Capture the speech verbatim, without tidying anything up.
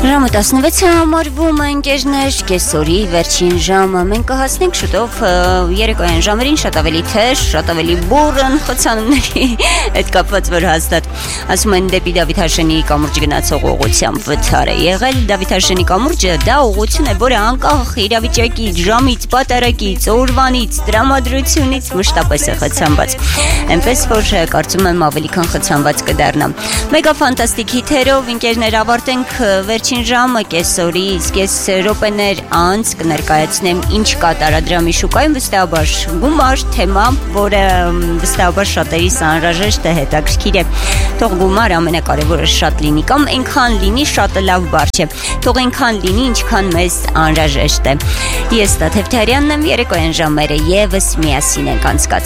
Ժամը տասնվեցը համարվում է ընկերներ, կեսօրի վերջին ժամը, մենք կհասնենք շուտով երեկոյան ժամերին շատ ավելի թեժ, շատ ավելի բուռն խցանումների հետ կապված, որ հաստատ ասում են դեպի Դավիթ Հաշենի կամուրջը գնացող ուղղությամբ վթար է եղել։ Դավիթ Հաշենի կամուրջը դա ուղղություն է, որը անկախ իրավիճակից, ժամից, պատարագից, օրվանից, տրամադրությունից մշտապես է խցանված, այնպես որ կարծում եմ ավելի քան խցանված կդառնա։ Մեգա ֆանտաստիկ հիթերով ընկերներ ավարտենք վերջին ժամը կեսօրի, իսկ ես րոպեներ անց կներկայացնեմ ինչ կա տարադրամի շուկայում, վստահաբար գումար թեմա, որը վստահաբար շատերիս անհրաժեշտ է, հետաքրքիր է։ Թող գումար ամենակարևորը շատ լինի, կամ այնքան լինի, շատը լավ բառ չէ, թող այնքան լինի, ինչքան մեզ անհրաժեշտ է։ Ես Տաթև Թարյանն եմ, երեկոյան ժամերը եւս միասին ենք անցկացնում։